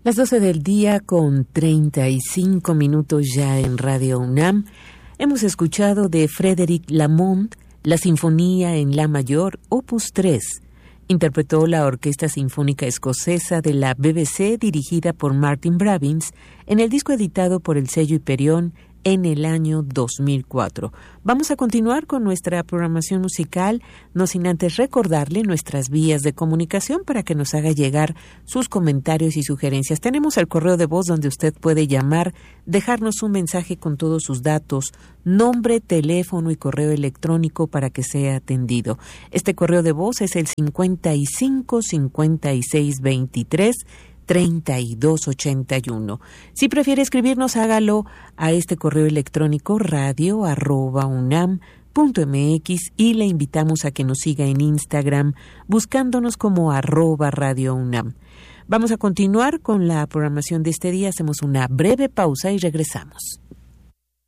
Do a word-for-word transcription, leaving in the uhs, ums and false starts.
Las doce del día con treinta y cinco minutos ya en Radio UNAM. Hemos escuchado de Frédéric Lamont la Sinfonía en La Mayor, opus tres. Interpretó la Orquesta Sinfónica Escocesa de la B B C dirigida por Martin Brabbins en el disco editado por el sello Hyperion en el año dos mil cuatro. Vamos a continuar con nuestra programación musical, no sin antes recordarle nuestras vías de comunicación para que nos haga llegar sus comentarios y sugerencias. Tenemos el correo de voz donde usted puede llamar, dejarnos un mensaje con todos sus datos, nombre, teléfono y correo electrónico para que sea atendido. Este correo de voz es el cincuenta y cinco, cincuenta y seis, veintitrés, treinta y dos ochenta y uno. Si prefiere escribirnos, hágalo a este correo electrónico radio arroba unam punto mx y le invitamos a que nos siga en Instagram buscándonos como arroba radio unam. Vamos a continuar con la programación de este día. Hacemos una breve pausa y regresamos.